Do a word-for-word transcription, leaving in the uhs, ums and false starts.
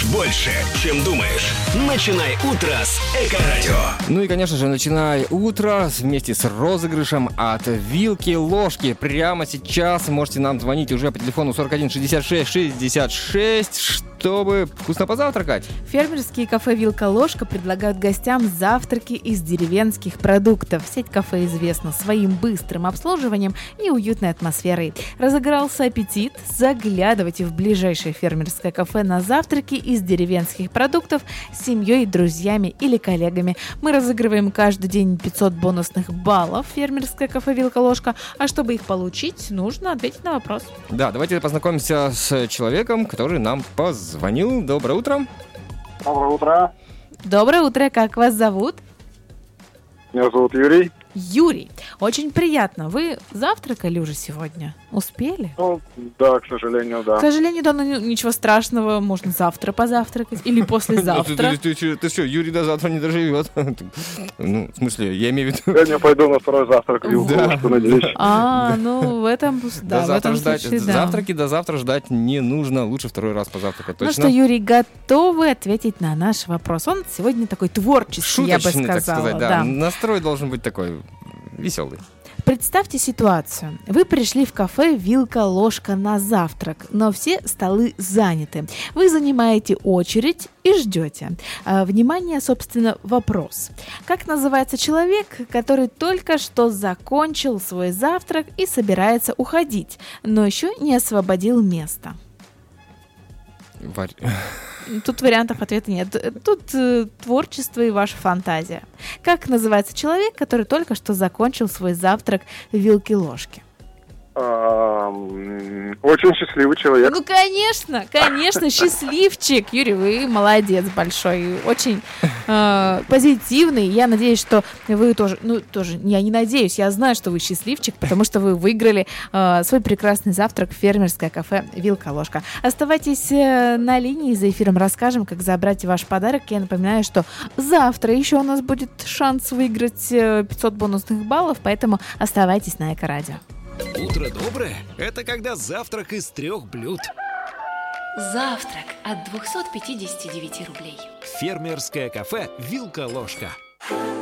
больше, чем думаешь. Начинай утро с Эко-радио. Ну и, конечно же, начинай утро вместе с розыгрышем от Вилки-ложки. Прямо сейчас можете нам звонить уже по телефону сорок один шестьдесят шесть шестьдесят шесть, чтобы вкусно позавтракать. Фермерские кафе «Вилка-ложка» предлагают гостям завтраки из деревенских продуктов. Сеть кафе известна своим быстрым обслуживанием и уютной атмосферой. Разыгрался аппетит? Заглядывайте в ближайшее фермерское кафе на завтраки из деревенских продуктов с семьей, друзьями или коллегами. Мы разыгрываем каждый день пятьсот бонусных баллов в фермерское кафе «Вилка-ложка», а чтобы их получить, нужно ответить на вопрос. Да, давайте познакомимся с человеком, который нам позвонил. Доброе утро. Доброе утро. Доброе утро, как вас зовут? Меня зовут Юрий. Юрий, очень приятно. Вы завтракали уже сегодня? Успели? Ну, да, к сожалению, да. К сожалению, да, но ничего страшного. Можно завтра позавтракать или послезавтра. Ты что, Юрий до завтра не доживет? Ну, в смысле, я имею в виду... Я не пойду на второй завтрак в Вилку-ложку, надеюсь. А, ну в этом, да, в этом случае, да. Завтраки до завтра ждать не нужно. Лучше второй раз позавтракать, точно? Ну что, Юрий, готовы ответить на наш вопрос? Он сегодня такой творческий, я бы Шуточный, так сказала. сказать, да. Настрой должен быть такой веселый. Представьте ситуацию. Вы пришли в кафе «Вилка-ложка» на завтрак, но все столы заняты. Вы занимаете очередь и ждете. А, внимание, собственно, вопрос. Как называется человек, который только что закончил свой завтрак и собирается уходить, но еще не освободил место? Варь... Тут вариантов ответа нет. Тут э, творчество и ваша фантазия. Как называется человек, который только что закончил свой завтрак в Вилке-ложке? Очень счастливый человек. Ну, конечно, конечно, счастливчик. Юрий, вы молодец большой, очень э, позитивный. Я надеюсь, что вы тоже, ну, тоже, я не надеюсь, я знаю, что вы счастливчик, потому что вы выиграли э, свой прекрасный завтрак в фермерское кафе «Вилка-ложка». Оставайтесь э, на линии, за эфиром расскажем, как забрать ваш подарок. Я напоминаю, что завтра еще у нас будет шанс выиграть э, пятьсот бонусных баллов, поэтому оставайтесь на Эко-радио. Утро доброе – это когда завтрак из трех блюд. Завтрак от двести пятьдесят девять рублей. Фермерское кафе «Вилка-ложка».